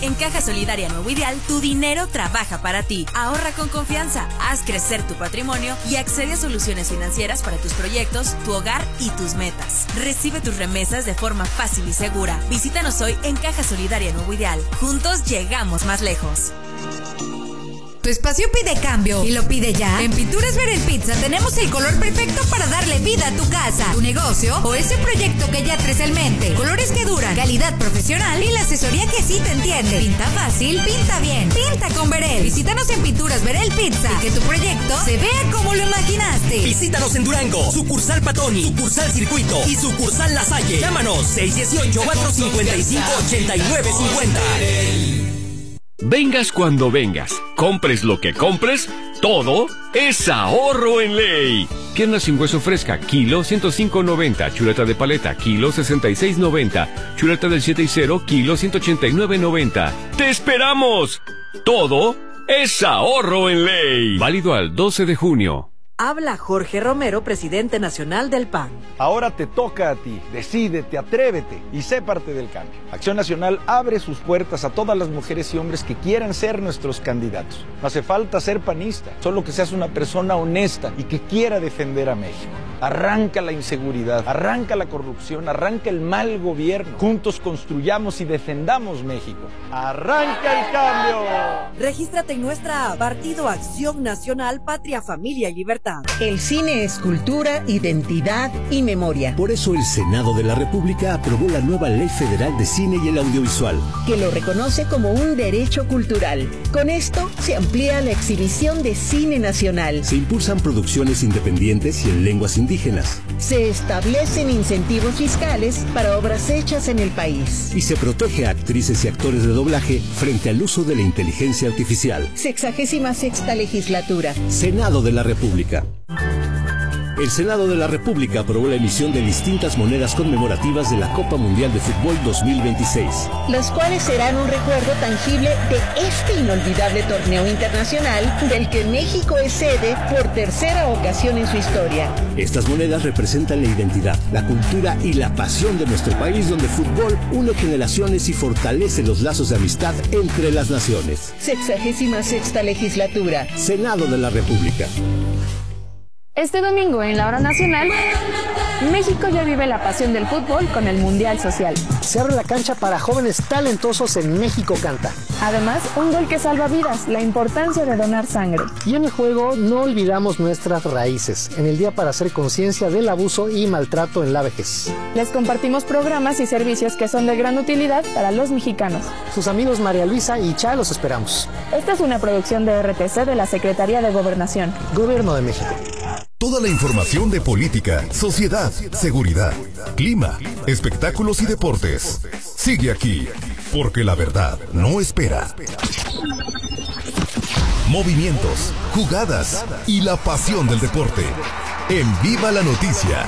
En Caja Solidaria Nuevo Ideal, tu dinero trabaja para ti. Ahorra con confianza, haz crecer tu patrimonio y accede a soluciones financieras para tus proyectos, tu hogar y tus metas. Recibe tus remesas de forma fácil y segura. Visítanos hoy en Caja Solidaria Nuevo Ideal. Juntos llegamos más lejos. Tu espacio pide cambio y lo pide ya. En Pinturas Verel Pizza tenemos el color perfecto para darle vida a tu casa, tu negocio o ese proyecto que ya traes en mente. Colores que duran, calidad profesional y la asesoría que sí te entiende. Pinta fácil, pinta bien. Pinta con Verel. Visítanos en Pinturas Verel Pizza y que tu proyecto se vea como lo imaginaste. Visítanos en Durango, sucursal Patoni, sucursal Circuito y sucursal La Salle. Llámanos 618-455-8950. Vengas cuando vengas, compres lo que compres, todo es ahorro en ley. Pierna sin hueso fresca, kilo 105.90. Chuleta de paleta, kilo 66.90. Chuleta del 7 y 0, kilo 189.90. ¡Te esperamos! Todo es ahorro en ley. Válido al 12 de junio. Habla Jorge Romero, presidente nacional del PAN. Ahora te toca a ti. Decídete, atrévete y sé parte del cambio. Acción Nacional abre sus puertas a todas las mujeres y hombres que quieran ser nuestros candidatos. No hace falta ser panista, solo que seas una persona honesta y que quiera defender a México. Arranca la inseguridad, arranca la corrupción, arranca el mal gobierno. Juntos construyamos y defendamos México. ¡Arranca el cambio! Regístrate en nuestra app, Partido Acción Nacional, Patria, Familia y Libertad. El cine es cultura, identidad y memoria. Por eso el Senado de la República aprobó la nueva Ley Federal de Cine y el Audiovisual, que lo reconoce como un derecho cultural. Con esto se amplía la exhibición de cine nacional. Se impulsan producciones independientes y en lenguas indígenas. Se establecen incentivos fiscales para obras hechas en el país. Y se protege a actrices y actores de doblaje frente al uso de la inteligencia artificial. 66ª legislatura. Senado de la República. El Senado de la República aprobó la emisión de distintas monedas conmemorativas de la Copa Mundial de Fútbol 2026, las cuales serán un recuerdo tangible de este inolvidable torneo internacional del que México es sede por tercera ocasión en su historia. Estas monedas representan la identidad, la cultura y la pasión de nuestro país, donde el fútbol une generaciones y fortalece los lazos de amistad entre las naciones. 66ª legislatura. Senado de la República. Este domingo en la hora nacional, México ya vive la pasión del fútbol con el Mundial Social. Se abre la cancha para jóvenes talentosos en México Canta. Además, un gol que salva vidas, la importancia de donar sangre. Y en el juego no olvidamos nuestras raíces, en el día para hacer conciencia del abuso y maltrato en la vejez. Les compartimos programas y servicios que son de gran utilidad para los mexicanos. Sus amigos María Luisa y Cha los esperamos. Esta es una producción de RTC de la Secretaría de Gobernación. Gobierno de México. Toda la información de política, sociedad, seguridad, clima, espectáculos y deportes. Sigue aquí, porque la verdad no espera. Movimientos, jugadas y la pasión del deporte. En Viva la Noticia.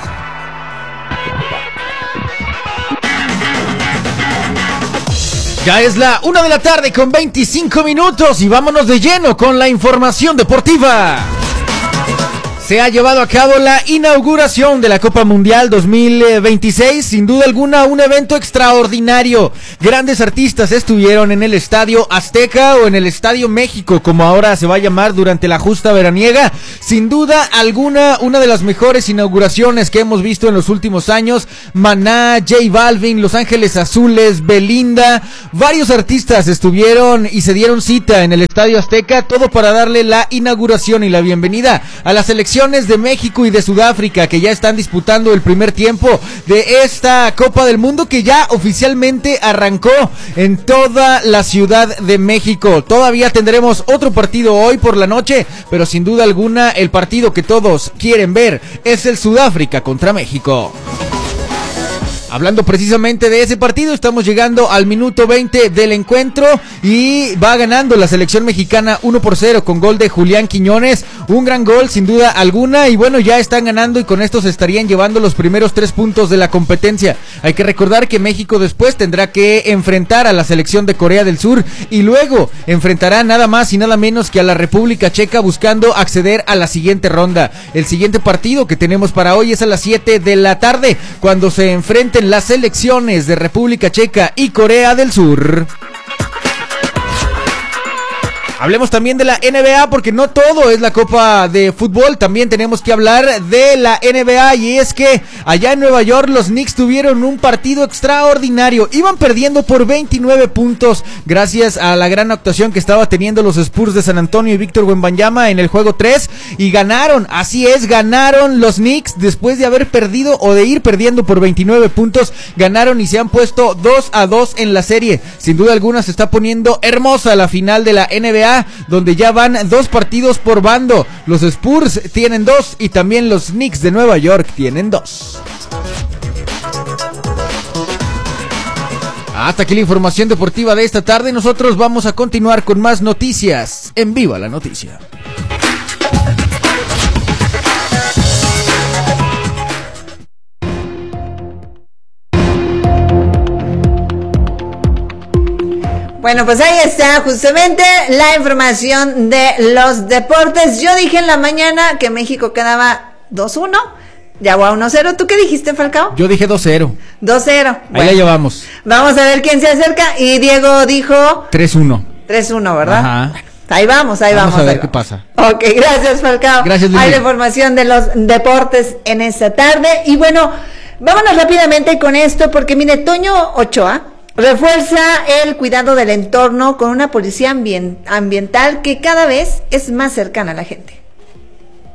Ya es la 1:00 p.m. con 25 minutos y vámonos de lleno con la información deportiva. Se ha llevado a cabo la inauguración de la Copa Mundial 2026, sin duda alguna un evento extraordinario. Grandes artistas estuvieron en el Estadio Azteca o en el Estadio México, como ahora se va a llamar durante la justa veraniega. Sin duda alguna, una de las mejores inauguraciones que hemos visto en los últimos años. Maná, J Balvin, Los Ángeles Azules, Belinda, varios artistas estuvieron y se dieron cita en el Estadio Azteca, todo para darle la inauguración y la bienvenida a la selección de México y de Sudáfrica, que ya están disputando el primer tiempo de esta Copa del Mundo, que ya oficialmente arrancó en toda la Ciudad de México. Todavía tendremos otro partido hoy por la noche, pero sin duda alguna el partido que todos quieren ver es el Sudáfrica contra México. Hablando precisamente de ese partido, estamos llegando al minuto 20 del encuentro y va ganando la selección mexicana 1-0 con gol de Julián Quiñones, un gran gol sin duda alguna, y bueno, ya están ganando y con esto se estarían llevando los primeros 3 puntos de la competencia. Hay que recordar que México después tendrá que enfrentar a la selección de Corea del Sur y luego enfrentará nada más y nada menos que a la República Checa, buscando acceder a la siguiente ronda. El siguiente partido que tenemos para hoy es a las 7 de la tarde, cuando se enfrenten las selecciones de República Checa y Corea del Sur. Hablemos también de la NBA, porque no todo es la Copa de Fútbol, también tenemos que hablar de la NBA, y es que allá en Nueva York los Knicks tuvieron un partido extraordinario, iban perdiendo por 29 puntos gracias a la gran actuación que estaba teniendo los Spurs de San Antonio y Víctor Wembanyama en el juego 3, y ganaron, así es, ganaron los Knicks después de haber perdido o de ir perdiendo por 29 puntos, ganaron y se han puesto 2-2 en la serie. Sin duda alguna se está poniendo hermosa la final de la NBA, donde ya van 2 partidos por bando. Los Spurs tienen 2 y también los Knicks de Nueva York tienen 2. Hasta aquí la información deportiva de esta tarde. Nosotros vamos a continuar con más noticias en Viva la Noticia. Bueno, pues ahí está justamente la información de los deportes. Yo dije en la mañana que México quedaba 2-1, ya va 1-0. ¿Tú qué dijiste, Falcao? Yo dije 2-0. 2-0. Ahí la llevamos. Vamos a ver quién se acerca. Y Diego dijo 3-1. 3-1, ¿verdad? Ajá. Ahí vamos, ahí vamos. Vamos a ver qué pasa. Ok, gracias, Falcao. Gracias, Luis. Hay la información de los deportes en esta tarde. Y bueno, vámonos rápidamente con esto, porque mire, Toño Ochoa refuerza el cuidado del entorno con una policía ambiental que cada vez es más cercana a la gente.